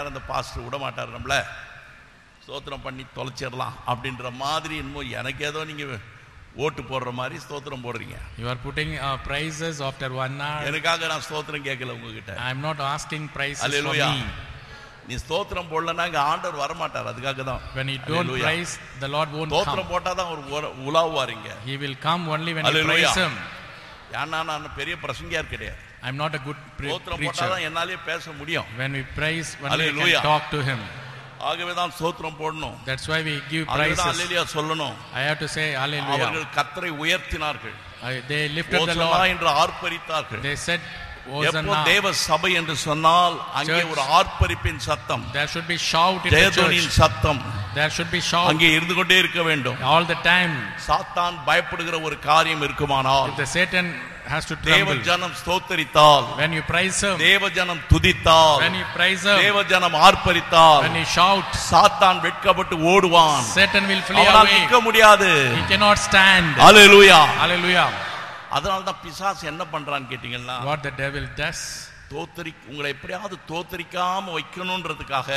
நேரம் அந்த பாஸ்டர் விட மாட்டார் நம்மள ஸ்தோத்திரம் பண்ணி தொலைச்சிடலாம் அப்படின்ற மாதிரி என்னமோ எனக்கு ஏதோ நீங்கள் ஓட்டு போடுற மாதிரி ஸ்தோத்திரம் போடுறீங்க. You are putting prices after 1 hour. எனக்காக நான் ஸ்தோத்திரம் கேட்கல உங்ககிட்ட. I am not asking prices for me. நீ ஸ்தோத்திரம் போடலன்னா இங்க ஆண்டவர் வர மாட்டார். அதுக்காக தான். When you don't praise, the Lord won't come. ஸ்தோத்திரம் போட்டா தான் ஒரு உலாவுவாருங்க. He will come only when you praise him. ஏன்னா நான் பெரிய பிரசங்கியார் கிடையாது. I am not a good preacher. ஸ்தோத்திரம் போட்டா தான் என்னாலே பேச முடியும். When we praise, only we can talk to him. ஆகவே தான் ஸ்தோத்திரம் போடணும். That's why we give praises. ஹalleluya சொல்லணும். I have to say hallelujah. அவர்கள் கர்த்தரை உயர்த்தினார்கள். They lifted the Lord. ஓசன்னா என்று ஆர்ப்பரித்தார்கள். They said எப்போ தேவ சபை என்று சொன்னால் அங்கே ஒரு ஆர்ப்பரிப்பின் சத்தம். There should be shout in the church. சத்தம். There should be shout. அங்கே இருந்து கொண்டே இருக்க வேண்டும். All the time. சாத்தான் பயப்படுகிற ஒரு காரியம் இருக்குமானால், if the Satan has to tremble, தேவ ஜனம் ஸ்தோத்திரித்தால், when you praise him, தேவ ஜனம் துதித்தால், when you praise him, தேவ ஜனம் ஆர்ப்பரித்தால், when you shout, சாத்தான் வெட்கப்பட்டு ஓடுவான். Satan will flee away. அவனால் நிற்க முடியாது. He cannot stand. Hallelujah. Hallelujah. அதனால தான் பிசாசு என்ன பண்றான்னு கேட்டீங்கன்னா, what the devil does, உங்களை எப்படியாவது தோத்தரிக்காம வைக்கணும்ன்றதுக்காக.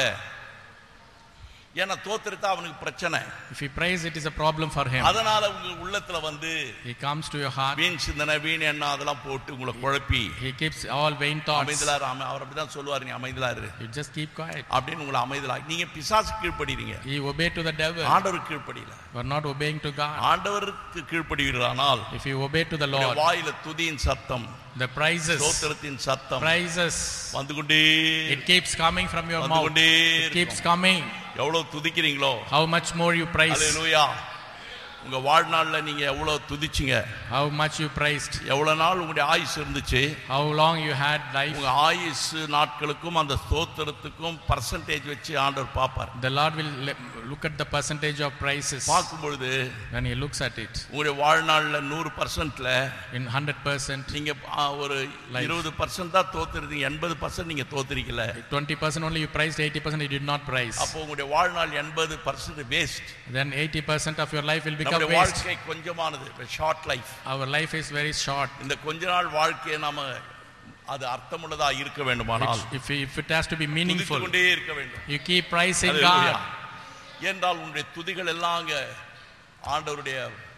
ஏன்னா தோத்தரித்தா அவனுக்கு பிரச்சனை. If he prays, it is a problem for him. அதனால உங்க உள்ளத்துல வந்து he comes to your heart, வீண் சிந்தனை வீண் எண்ணம் அதெல்லாம் போட்டு உங்களை குழப்பி, he keeps all vain thoughts. அமைதலாரு, அவர் அப்படிதான் சொல்லுவாரு, நீ அமைதலாரு, you just keep quiet. அப்படின்னு உங்களை அமைதலா. நீங்க பிசாசு கீழ்ப்படிறீங்க. you obey to the devil. ஆண்டவருக்கு கீழ்ப்படியல. you are not obeying to God. ஆண்டவருக்கு கீழ்ப்படிவீர்களானால், if you obey to the Lord, வாயில துதியின் சத்தம், the praises, ஸ்தோத்திரத்தின் சத்தம், praises, வந்து கொண்டே, it keeps coming from your mouth. It keeps coming. எவ்வளவு துதிக்கிறீங்களோ, how much more you praise. ஹalleluya. உங்க வாழ்நாள்ல நீங்க எவ்வளவு துதிச்சீங்க, how much you praised, எவ்வளவு நாள் உங்களுடைய ஆயுசு இருந்துச்சு, how long you had life. உங்க ஆயுசு நாட்களுக்கும் அந்த ஸ்தோத்திரத்துக்கும் பர்சன்டேஜ் வச்சு ஆண்டவர் பாப்பார். the Lord will look at the percentage of praises. பார்க்கும் பொழுது, when he looks at it, உங்களுடைய வாழ்நாள்ல 100%ல in 100% நீங்க ஒரு 20% தான் தோத்துறீங்க, 80% நீங்க தோத்துறீங்கல. 20% only you praised, 80% you did not praise. அப்போ உங்களுடைய வாழ்நாள் 80% waste. then 80% of your life will become நம்முடைய waste. வாழ்க்கை கொஞ்சமானது, short life. our life is very short. இந்த கொஞ்ச நாள் வாழ்க்கையை நாம அது அர்த்தமுள்ளதா இருக்க வேண்டுமானால், if it has to be meaningful, கொண்டே இருக்க வேண்டும். you keep praising God. என்றால் உன்னுடைய துதிகள் எல்லாம் ஆண்டவருடைய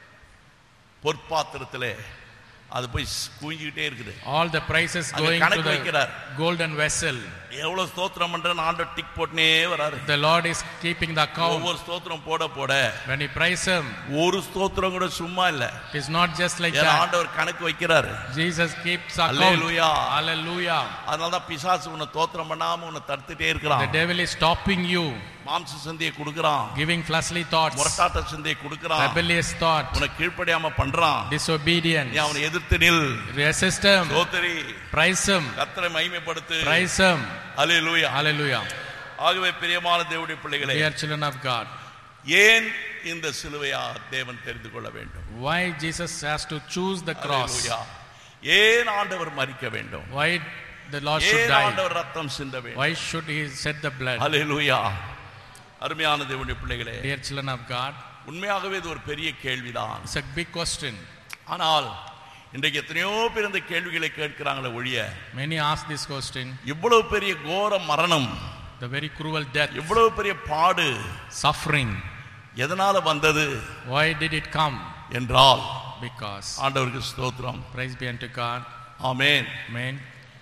பொற்பாத்திரத்திலே அது போய் குவிஞ்சிட்டே இருக்குது. all the praises going to the golden vessel. எவ்வளவு ஸ்தோத்திரம் பண்றேன்னு ஆண்டவர் டிக் போட்டுனே வராரு. the Lord is keeping the account. ஒவ்வொரு ஸ்தோத்திரம் போட போட, when you praise him, ஒரு ஸ்தோத்திரம் கூட சும்மா இல்ல. it is not just like that. ஆண்டவர் கணக்கு வைக்கிறாரு. Jesus keeps account. ஹalleluya. hallelujah. அதனால தான் பிசாசு உன்னை ஸ்தோத்திரம் பண்ணாம உன்னை தடுத்துட்டே இருக்கிறான். the devil is stopping you, மாம்ச சிந்தையை கொடுக்கறான், giving fleshly thoughts, முரட்டாட்ட சிந்தையை கொடுக்கறான், rebellious thought, உன்னை கீழ்ப்படியாம பண்றான், disobedience. நீ அவனை எதிர்த்து நில், resist him, ஸ்தோத்திரி, praise him, கர்த்தரை மகிமைப்படுத்து, praise him. ஹalleluya. hallelujah. ஆகவே பிரியமான தேவனுடைய பிள்ளைகளே, dear children of God, ஏன் இந்த சிலுவையை தேவன் தெரிந்து கொள்ள வேண்டும்? why Jesus has to choose the cross? ஹalleluya. ஏன் ஆண்டவர் மரிக்க வேண்டும்? why the Lord should ஏன் die? ஆண்டவர் ரத்தம் சிந்த வேண்டும்? why should he shed the blood? ஹalleluya. அருமையான தேவனுடைய பிள்ளைகளே, dear children of God, உண்மையாகவே இது ஒரு பெரிய கேள்விதான். it's a big question. ஆனால் இன்றைக்கு எத்தனையோ பேர் இந்த கேள்விகளை கேட்கிறாங்களே ஒழிய, many ask this question, இவ்வளவு பெரிய கோர மரணம், the very cruel death, இவ்வளவு பெரிய பாடு, suffering, எதனால வந்தது why did it come? என்றால், because, ஆண்டவருக்கு ஸ்தோத்திரம், praise be unto God, amen. amen.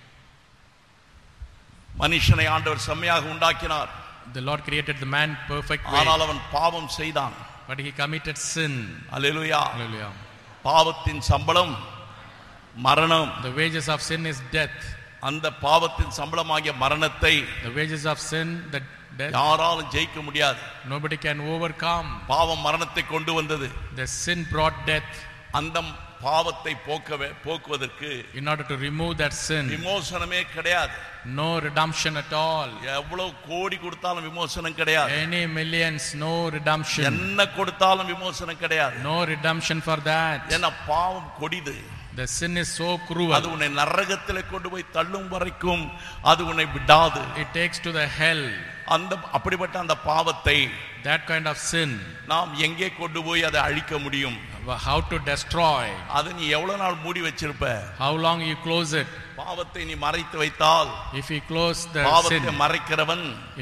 மனுஷனை ஆண்டவர் செம்மையாக உண்டாக்கினார், the Lord created the man perfect way, ஆனால் அவன் பாவம் செய்தான். but he committed sin. Hallelujah. hallelujah. பாவத்தின் சம்பளம் மரணம். the wages of sin is death. அந்த பாவத்தின் சம்பளமாகிய மரணத்தை the wages of sin, the death, யாராலும் ஜெயிக்க முடியாது. nobody can overcome. பாவம் மரணத்தை கொண்டு வந்தது. the sin brought death. அந்த பாவத்தை போக்குவதற்கு, in order to remove that sin, விமோசனமே கிடையாது. no redemption at all. எவ்வளவு கோடி கொடுத்தாலும் விமோசனம் கிடையாது. any millions, no redemption. என்ன கொடுத்தாலும் விமோசனம் கிடையாது. no redemption for that. ஏன்னா பாவம் கொடிது. the sin is so cruel. அது உன்னை நரகத்திலே கொண்டு போய் தள்ளும் வரைக்கும் அது உன்னை விடாது. it takes to the hell. அப்படிப்பட்ட அந்த பாவத்தை, that kind of sin, நாம் எங்கே கொண்டு போய் அதை அழிக்க முடியும்? how to destroy? அதை நீ எவ்வளவு நாள் மூடி வச்சிருப்ப? how long you close it? பாவத்தை நீ மறைத்து வைத்தால், if you close the பாவத்தை sin, மறைக்கிறவன்